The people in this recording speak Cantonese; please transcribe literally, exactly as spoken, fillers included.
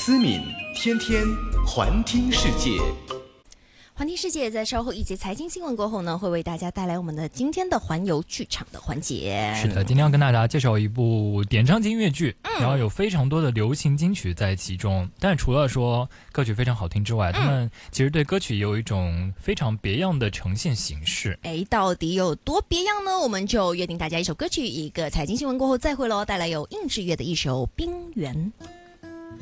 思敏天天环听世界。 环听世界在稍后一节财经新闻过后呢，会为大家带来我们的今天的环游剧场的环节。 是的，今天要跟大家介绍一部点唱金乐剧、嗯、然后有非常多的流行金曲在其中，但除了说歌曲非常好听之外、嗯、他们其实对歌曲也有一种非常别样的呈现形式。 哎，到底有多别样呢？我们就约定大家一首歌曲，一个财经新闻过后再会咯，带来有应志乐的一首《冰原》。